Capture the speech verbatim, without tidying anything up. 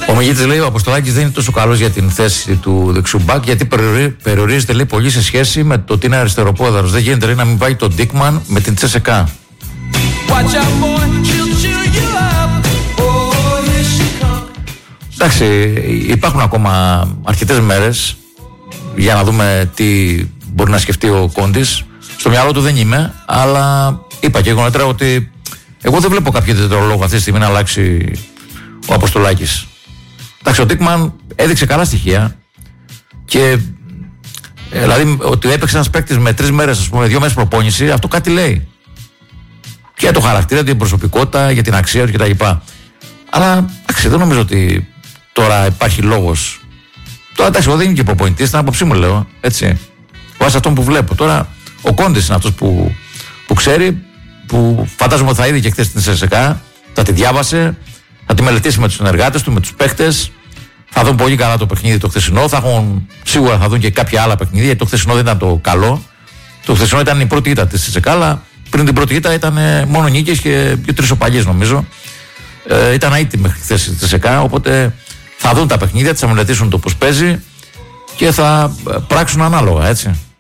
Ο Μεγίτης λέει: ο Αποστολάκης δεν είναι τόσο καλός για την θέση του δεξιού μπακ, γιατί περιορίζεται, λέει, πολύ σε σχέση με το ότι είναι αριστεροπόδαρος. Δεν γίνεται, λέει, να μην πάει τον Ντίκμαν με την Τσέσεκα. Εντάξει, υπάρχουν ακόμα αρκετές μέρες για να δούμε τι μπορεί να σκεφτεί ο Κόντις. Στο μυαλό του δεν είμαι, αλλά είπα και εγώ νωρίτερα ότι εγώ δεν βλέπω κάποιο ιδιαίτερο λόγο αυτή τη στιγμή να αλλάξει ο Αποστολάκης. Εντάξει, ο Ντίκμαν έδειξε καλά στοιχεία και ε, δηλαδή ότι έπαιξε ένας παίκτης με τρεις μέρες, ας πούμε, δύο μέρες προπόνηση, αυτό κάτι λέει. Και για το χαρακτήρα, την προσωπικότητα, για την αξία του κτλ. Αλλά εντάξει, δεν νομίζω ότι τώρα υπάρχει λόγος. Τώρα εντάξει, εγώ δεν είμαι και προπονητής, την άποψή μου λέω, έτσι. Βάσει αυτόν που βλέπω. Τώρα ο Κόντις είναι αυτός που, που ξέρει, που φαντάζομαι ότι θα είδε και χθες την ΣΕΣΕΚΑ, θα τη διάβασε, θα τη μελετήσει με τους συνεργάτες του, με τους παίχτες. Θα δουν πολύ καλά το παιχνίδι το χθεσινό. Θα έχουν, σίγουρα θα δουν και κάποια άλλα παιχνίδια, γιατί το χθεσινό δεν ήταν το καλό. Το χθεσινό ήταν η πρώτη ήττα της ΣΕΣΕΚΑ, αλλά πριν την πρώτη ήττα ήταν μόνο νίκες και δύο-τρεις οπαλιές νομίζω. Ε, ήταν αίτητη μέχρι χθες τη ΣΕΣΕΚΑ, οπότε θα δουν τα παιχνίδια, θα μελετήσουν το πώς παίζει και θα πράξουν ανάλογα, έτσι.